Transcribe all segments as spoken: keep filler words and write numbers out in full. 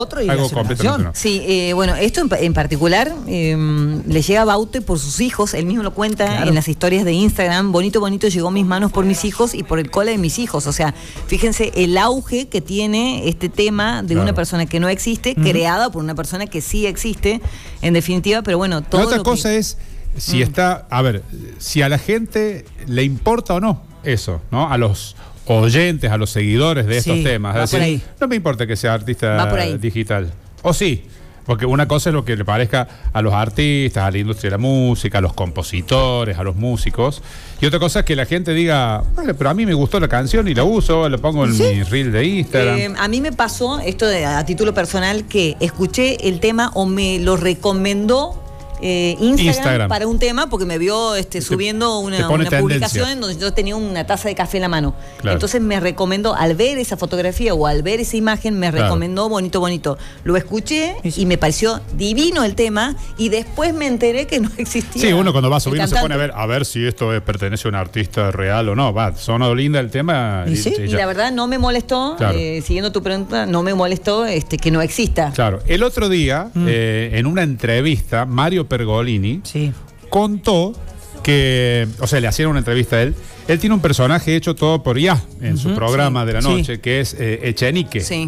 otro y algo hacer una completamente canción. nuevo. Sí, eh, bueno, esto en, en particular eh, le llega a Baute por sus hijos, él mismo lo cuenta Claro. en las historias de Instagram. Bonito, bonito, llegó a mis manos por mis hijos y por el cole de mis hijos. O sea, fíjense el auge que tiene este tema de Claro. una persona que no existe, uh-huh. creada por una persona que sí existe, en definitiva, pero bueno, todo La otra lo cosa que... es si Mm. está, a ver, si a la gente le importa o no eso, ¿no? A los oyentes, a los seguidores de estos Sí, temas. va Es por decir, ahí. no me importa que sea artista Va por ahí. digital. O sí, porque una cosa es lo que le parezca a los artistas, a la industria de la música, a los compositores, a los músicos. Y otra cosa es que la gente diga, vale, pero a mí me gustó la canción y la uso, la pongo en ¿Sí? mi reel de Instagram. Eh, a mí me pasó esto de, a título personal, que escuché el tema o me lo recomendó eh, Instagram, Instagram. para un tema porque me vio este, subiendo una, te pone una tendencia. publicación en donde yo tenía una taza de café en la mano. Claro. Entonces me recomendó, al ver esa fotografía o al ver esa imagen, me Claro. recomendó bonito, bonito. Lo escuché Sí, sí. y me pareció divino el tema y después me enteré que no existía. Sí, uno cuando va a el subir no se cantante. pone a ver a ver si esto es- pertenece a un artista real o no. Va, sonó linda el tema. ¿Y sí? Y ya. la verdad no me molestó, Claro. eh, siguiendo tu pregunta, no me molestó este, que no exista. Claro, el otro día, Mm. eh, en una entrevista, Mario Pergolini Sí. contó que, o sea, le hacían una entrevista a él. Él tiene un personaje hecho todo por I A en su Ujú, programa sí, de la sí. noche, que es eh, Echenique. Sí.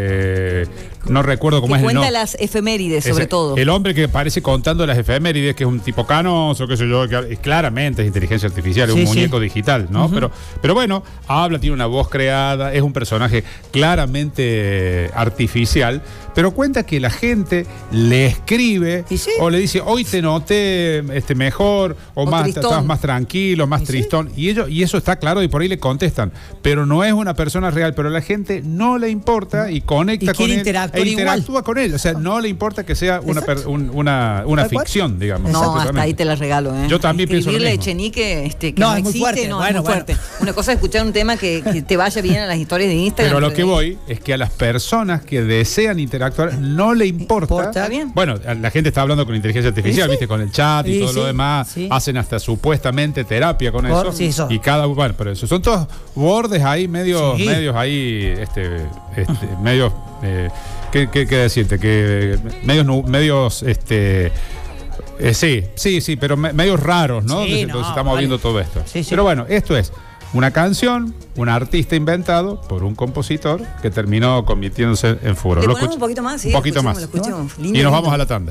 Eh, no recuerdo cómo Que es el cuenta nombre. las efemérides, sobre Ese- todo. El hombre que parece contando las efemérides, que es un tipo canoso, qué sé yo, que es- claramente es inteligencia artificial, es Sí, un sí. muñeco digital, ¿no? Ujú. pero, pero bueno, habla, tiene una voz creada, es un personaje claramente artificial, pero cuenta que la gente le escribe ¿Y sí? o le dice, hoy te noté este, mejor, o, O más tristón. estás más tranquilo, más ¿Y sí? tristón. Y, ellos, y eso está claro y por ahí le contestan, pero no es una persona real, pero a la gente no le importa y conecta Y con quiere él interactuar e igual. interactúa con él. O sea, no le importa que sea una, per- Exacto. un- una, una Tal cual. ficción, digamos. No, Exactamente. hasta ahí te la regalo, ¿eh? Yo también pienso lo Escribirle mismo. Echenique, este, que No, no, es muy existe, fuerte. no, Bueno, es muy bueno. fuerte. Una cosa es escuchar un tema que, que te vaya bien a las historias de Instagram. Pero a lo que de- voy es que a las personas que desean interactuar no le importa. Importa. Está bien. Bueno, la gente está hablando con inteligencia artificial, Sí, sí. viste, con el chat y Sí, todo sí, lo demás. sí. Hacen hasta supuestamente terapia con Por- eso. sí, eso. Y cada bueno, pero eso son todos bordes ahí, medios, Sí. medios ahí, este, este, medios, eh, ¿qué, qué, qué decirte? Que medios, nu- medios, este. Eh, sí, sí, sí, pero me- medios raros, ¿no? Sí, Entonces no, estamos vale. viendo todo esto. Sí, sí. Pero bueno, esto es una canción, un artista inventado por un compositor que terminó convirtiéndose en furor. Le Lo ponemos escuch- un poquito más, sí, Un poquito escuchemos, más. lo escuchemos. Y Lindo, nos lindo. vamos a la tanda.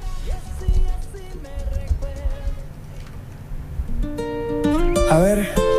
A ver,